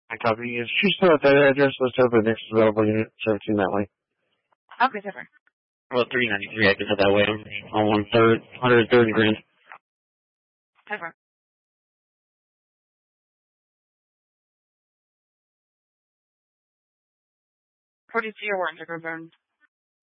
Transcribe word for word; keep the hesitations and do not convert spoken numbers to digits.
I copy. Is she still at that address? Let's hope the next available unit, seventeen that way. Okay, super. Well, three ninety-three, I can head that way. On one third, one hundred third and Grand. Super. forty-two, your warrants are confirmed.